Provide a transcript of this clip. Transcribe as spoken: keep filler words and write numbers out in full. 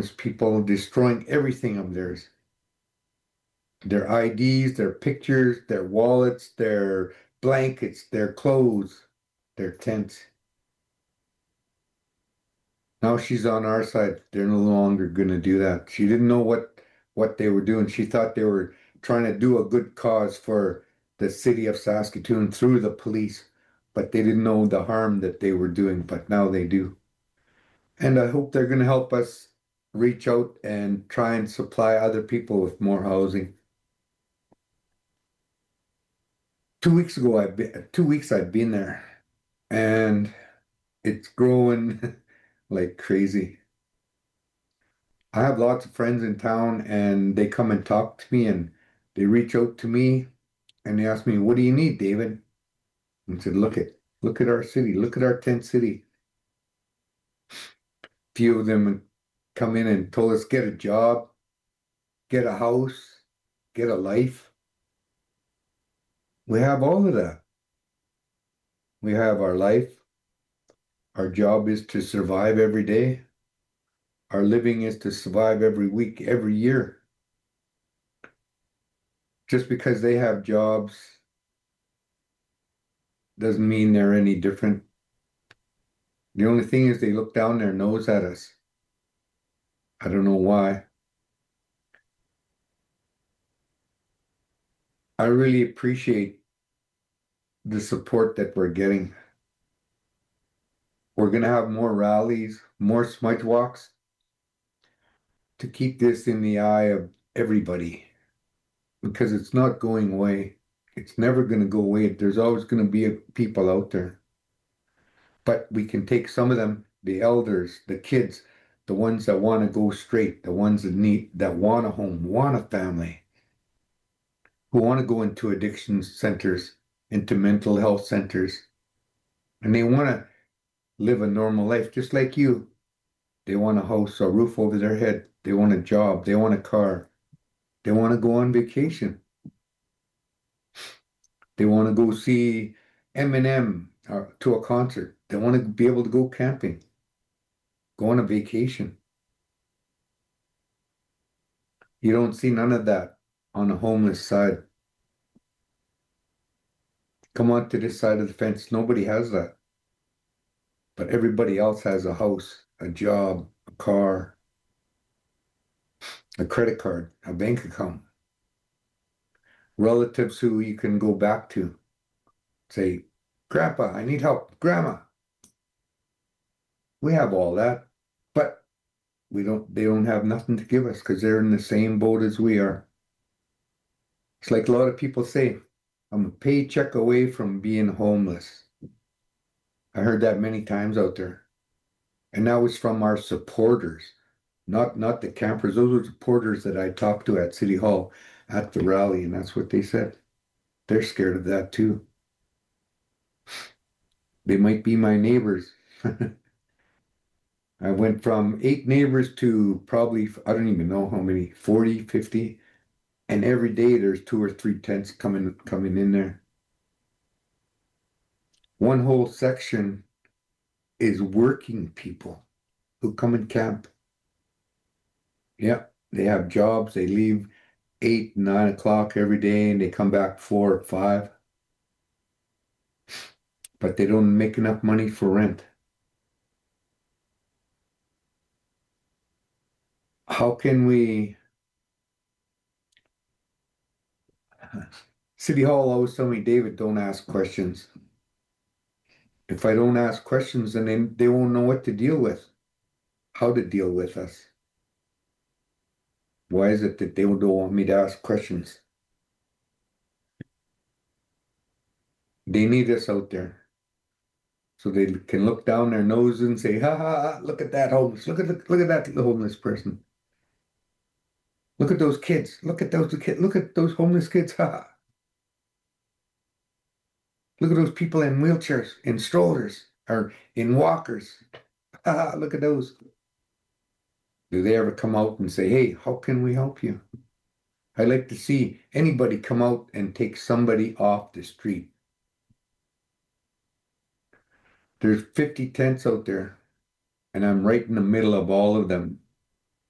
homeless people, destroying everything of theirs. Their I Ds, their pictures, their wallets, their blankets, their clothes, their tents. Now she's on our side. They're no longer going to do that. She didn't know what what they were doing. She thought they were trying to do a good cause for the city of Saskatoon through the police, but they didn't know the harm that they were doing, but now they do. And I hope they're going to help us reach out and try and supply other people with more housing. Two weeks ago, I've been, two weeks I've been there, and it's growing like crazy. I have lots of friends in town, and they come and talk to me, and they reach out to me, and they ask me, "What do you need, David?" And I said, "Look at look at our city, look at our tent city." Few of them come in and told us, "Get a job, get a house, get a life." We have all of that. We have our life. Our job is to survive every day. Our living is to survive every week, every year. Just because they have jobs doesn't mean they're any different. The only thing is they look down their nose at us. I don't know why. I really appreciate the support that we're getting. We're going to have more rallies, more smudge walks to keep this in the eye of everybody because it's not going away. It's never going to go away. There's always going to be people out there. But we can take some of them, the elders, the kids, the ones that want to go straight, the ones that need, that want a home, want a family, who want to go into addiction centers, into mental health centers, and they want to live a normal life just like you. They want a house, a roof over their head. They want a job. They want a car. They want to go on vacation. They want to go see Eminem uh, to a concert. They want to be able to go camping, go on a vacation. You don't see none of that on the homeless side. Come on to this side of the fence. Nobody has that. But everybody else has a house, a job, a car, a credit card, a bank account, relatives who you can go back to. Say, "Grandpa, I need help. Grandma." We have all that, but we don't, they don't have nothing to give us because they're in the same boat as we are. It's like a lot of people say, "I'm a paycheck away from being homeless." I heard that many times out there. And that was from our supporters, not not the campers. Those were supporters that I talked to at City Hall at the rally, and that's what they said. They're scared of that too. They might be my neighbors. I went from eight neighbors to probably, I don't even know how many, forty, fifty. And every day there's two or three tents coming coming in there. One whole section is working people who come and camp. Yeah, they have jobs. They leave eight, nine o'clock every day and they come back four or five. But they don't make enough money for rent. How can we? City Hall always tell me, "David, don't ask questions." If I don't ask questions, then they, they won't know what to deal with, how to deal with us. Why is it that they don't want me to ask questions? They need us out there so they can look down their nose and say, "Ha ha, ha, look at that homeless. Look at the, look at that homeless person. Look at those kids. Look at those kids. Look at those homeless kids. Ha ha. Look at those people in wheelchairs, in strollers, or in walkers. Ha ha, look at those." Do they ever come out and say, "Hey, how can we help you?" I like to see anybody come out and take somebody off the street. There's fifty tents out there, and I'm right in the middle of all of them.